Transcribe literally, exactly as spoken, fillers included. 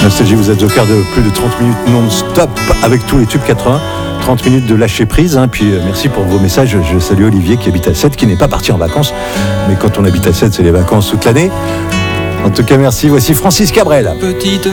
Nostalgie, vous êtes au cœur de plus de trente minutes non-stop avec tous les tubes quatre-vingts. trente minutes de lâcher prise, hein. Puis euh, merci pour vos messages. Je salue Olivier qui habite à Sète, qui n'est pas parti en vacances. Mais quand on habite à Sète, c'est les vacances toute l'année. En tout cas, merci. Voici Francis Cabrel. Petite